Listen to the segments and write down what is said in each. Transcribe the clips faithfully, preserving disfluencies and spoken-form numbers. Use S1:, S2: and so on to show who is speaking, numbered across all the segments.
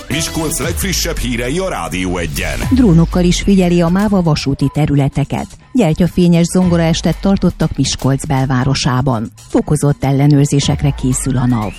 S1: Miskolc legfrissebb hírei a Rádió Egyen.
S2: Drónokkal is figyeli a MÁVA vasúti területeket. Gyertyafényes zongoraestet tartottak Miskolc belvárosában. Fokozott ellenőrzésekre készül a NAV.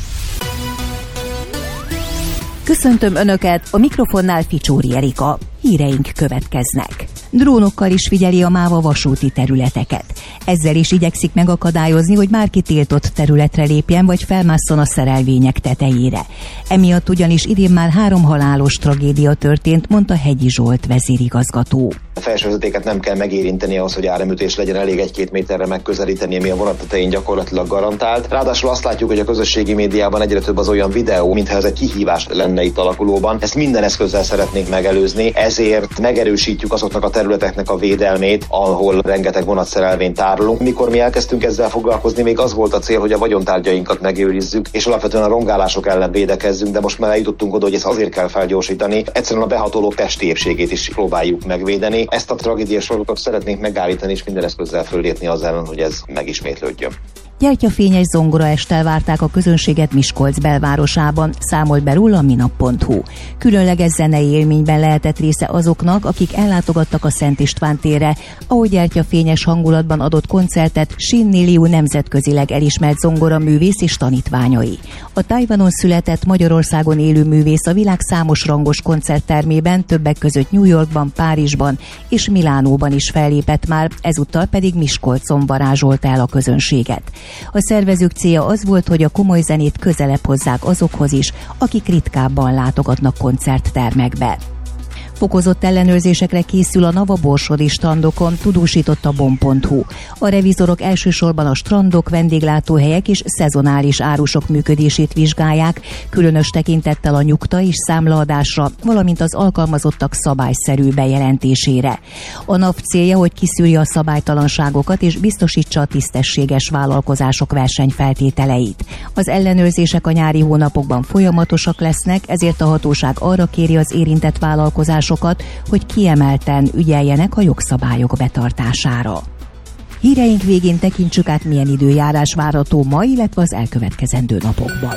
S2: Köszöntöm Önöket, a mikrofonnál Ficsóri Erika. Híreink következnek. Drónokkal is figyeli a MÁVA vasúti területeket. Ezzel is igyekszik megakadályozni, hogy bárki tiltott területre lépjen, vagy felmásszon a szerelvények tetejére. Emiatt ugyanis idén már három halálos tragédia történt, mondta Hegyi Zsolt vezérigazgató.
S3: A felsővezetéket nem kell megérinteni ahhoz, hogy áramütés legyen, elég egy-két méterre megközelíteni, ami a vonat tetején gyakorlatilag garantált. Ráadásul azt látjuk, hogy a közösségi médiában egyre több az olyan videó, mintha ez egy kihívás lenne itt alakulóban. Ezt minden eszközzel szeretnénk megelőzni, ezért megerősítjük azoknak a területeknek a védelmét, ahol rengeteg vonatszerelvényt tárolunk. Mikor mi elkezdtünk ezzel foglalkozni, még az volt a cél, hogy a vagyontárgyainkat megőrizzük, és alapvetően a rongálások ellen védekezzünk, de most már eljutottunk oda, hogy ezt azért kell felgyorsítani. Egyszerűen a behatolók testi épségét is próbáljuk megvédeni. Ezt a tragédia sorozatot szeretnénk megállítani, és minden eszközzel föllépni az ellen, hogy ez megismétlődjön.
S2: Gyertyafényes zongoraesttel várták a közönséget Miskolc belvárosában, számolt be róla a minap pont hu. Különleges zenei élményben lehetett része azoknak, akik ellátogattak a Szent István térre, ahol gyertyafényes hangulatban adott koncertet Shin Liu nemzetközileg elismert zongoraművész és tanítványai. A Tajvanon született, Magyarországon élő művész a világ számos rangos koncerttermében, többek között New Yorkban, Párizsban és Milánóban is fellépett már, ezúttal pedig Miskolcon varázsolta el a közönséget. A szervezők célja az volt, hogy a komoly zenét közelebb hozzák azokhoz is, akik ritkábban látogatnak koncerttermekbe. Fokozott ellenőrzésekre készül a NAV a borsodi strandokon, tudósította bon pont hu. A revizorok elsősorban a strandok, vendéglátóhelyek és szezonális árusok működését vizsgálják, különös tekintettel a nyugta és számlaadásra, valamint az alkalmazottak szabályszerű bejelentésére. A NAV célja, hogy kiszűrje a szabálytalanságokat és biztosítsa a tisztességes vállalkozások versenyfeltételeit. Az ellenőrzések a nyári hónapokban folyamatosak lesznek, ezért a hatóság arra kéri az érintett vállalkozásokat, hogy kiemelten ügyeljenek a jogszabályok betartására. Híreink végén tekintsük át, milyen időjárás várható ma, illetve az elkövetkezendő napokban.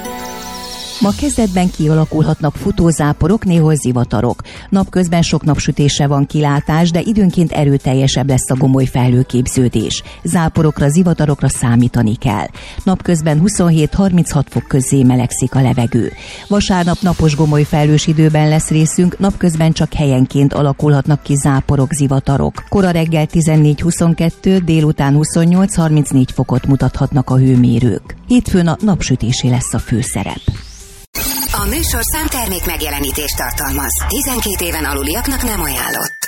S2: Ma kezdetben kialakulhatnak futózáporok, néhol zivatarok. Napközben sok napsütésre van kilátás, de időnként erőteljesebb lesz a gomoly felhőképződés. Záporokra, zivatarokra számítani kell. Napközben huszonhét-harminchat fok közé melegszik a levegő. Vasárnap napos gomoly felhős időben lesz részünk, napközben csak helyenként alakulhatnak ki záporok, zivatarok. Kora reggel tizennégy-huszonkettő, délután huszonnyolc-harmincnégy fokot mutathatnak a hőmérők. Hétfőn a napsütésé lesz a főszerep.
S4: A műsorszám termék megjelenítést tartalmaz. tizenkét éven aluliaknak nem ajánlott.